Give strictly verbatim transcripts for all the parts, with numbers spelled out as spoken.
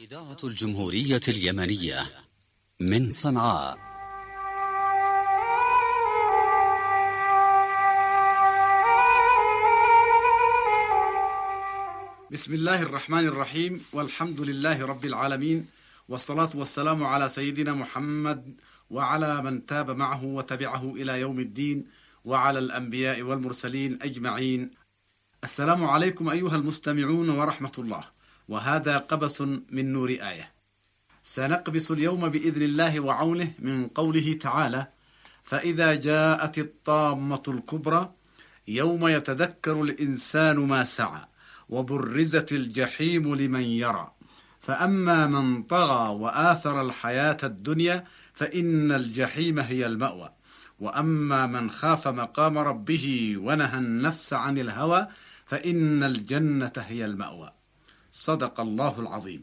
إذاعة الجمهورية اليمنية من صنعاء. بسم الله الرحمن الرحيم، والحمد لله رب العالمين، والصلاة والسلام على سيدنا محمد وعلى من تاب معه وتبعه إلى يوم الدين، وعلى الأنبياء والمرسلين أجمعين. السلام عليكم أيها المستمعون ورحمة الله، وهذا قبس من نور آية. سنقبس اليوم بإذن الله وعونه من قوله تعالى: فإذا جاءت الطامة الكبرى يوم يتذكر الإنسان ما سعى وبرزت الجحيم لمن يرى فأما من طغى وآثر الحياة الدنيا فإن الجحيم هي المأوى وأما من خاف مقام ربه ونهى النفس عن الهوى فإن الجنة هي المأوى. صدق الله العظيم.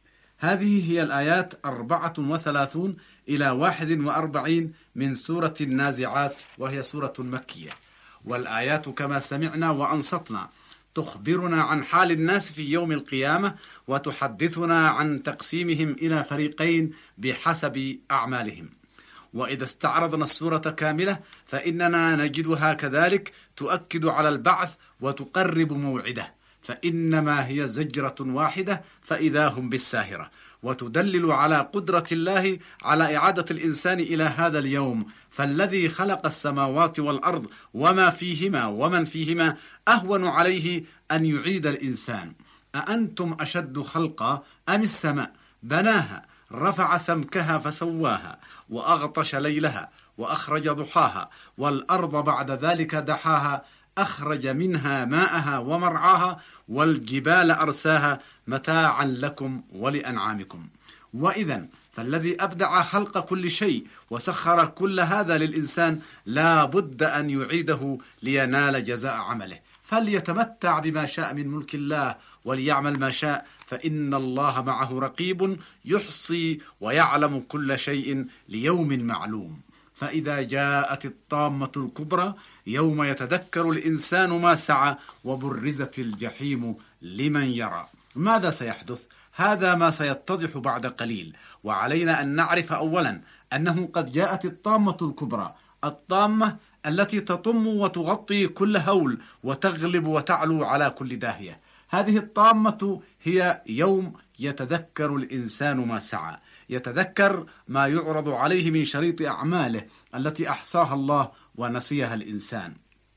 هذه هي الآيات أربعة وثلاثون إلى واحد وأربعين من سورة النازعات، وهي سورة مكية. والآيات كما سمعنا وأنصتنا تخبرنا عن حال الناس في يوم القيامة، وتحدثنا عن تقسيمهم إلى فريقين بحسب أعمالهم. وإذا استعرضنا السورة كاملة فإننا نجدها كذلك تؤكد على البعث وتقرب موعده، فإنما هي زجرة واحدة فإذا هم بالساهرة، وتدلل على قدرة الله على إعادة الإنسان إلى هذا اليوم. فالذي خلق السماوات والأرض وما فيهما ومن فيهما أهون عليه أن يعيد الإنسان. أأنتم أشد خلقا أم السماء بناها رفع سمكها فسواها وأغطش ليلها وأخرج ضحاها والأرض بعد ذلك دحاها أخرج منها ماءها ومرعاها والجبال أرساها متاعا لكم ولأنعامكم. وإذن فالذي أبدع خلق كل شيء وسخر كل هذا للإنسان لا بد أن يعيده لينال جزاء عمله، فليتمتع بما شاء من ملك الله وليعمل ما شاء، فإن الله معه رقيب يحصي ويعلم كل شيء ليوم معلوم. فإذا جاءت الطامة الكبرى يوم يتذكر الإنسان ما سعى وبرزت الجحيم لمن يرى. ماذا سيحدث؟ هذا ما سيتضح بعد قليل. وعلينا أن نعرف أولا أنه قد جاءت الطامة الكبرى، الطامة التي تطم وتغطي كل هول وتغلب وتعلو على كل داهية. هذه الطامة هي يوم يتذكر الإنسان ما سعى، يتذكر ما يعرض عليه من شريط أعماله التي أحصاها الله ونسيها الإنسان.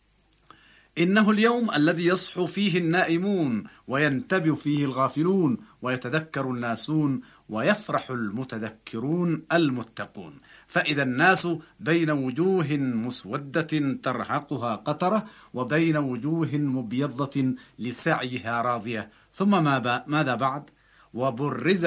إنه اليوم الذي يصحو فيه النائمون وينتبه فيه الغافلون ويتذكر الناسون ويفرح المتذكرون المتقون. فإذا الناس بين وجوه مسودة ترهقها قترة وبين وجوه مبيضة لسعيها راضية. ثم ماذا بعد؟ وبرزت